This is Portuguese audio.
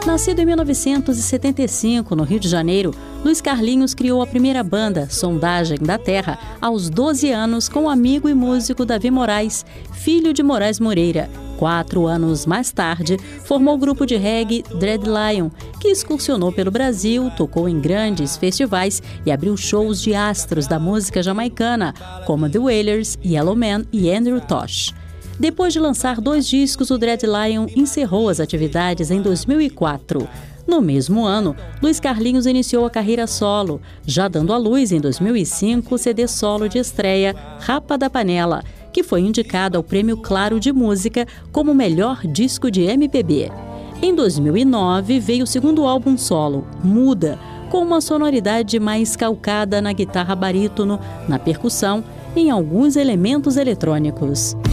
Nascido em 1975, no Rio de Janeiro, Luiz Carlinhos criou a primeira banda, Sondagem da Terra, aos 12 anos com o amigo e músico Davi Moraes, filho de Moraes Moreira. 4 anos mais tarde, formou o grupo de reggae Dread Lion, que excursionou pelo Brasil, tocou em grandes festivais e abriu shows de astros da música jamaicana, como The Wailers, Yellowman e Andrew Tosh. Depois de lançar 2 discos, o Dread Lion encerrou as atividades em 2004. No mesmo ano, Luiz Carlinhos iniciou a carreira solo, já dando à luz em 2005 o CD solo de estreia Rapa da Panela, que foi indicado ao Prêmio Claro de Música como o melhor disco de MPB. Em 2009 veio o segundo álbum solo, Muda, com uma sonoridade mais calcada na guitarra barítono, na percussão e em alguns elementos eletrônicos.